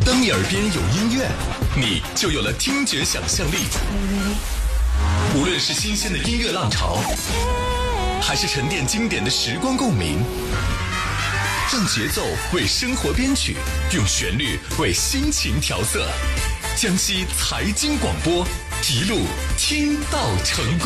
当你耳边有音乐，你就有了听觉想象力。无论是新鲜的音乐浪潮，还是沉淀经典的时光共鸣，让节奏为生活编曲，用旋律为心情调色。江西财经广播，一路听到成功。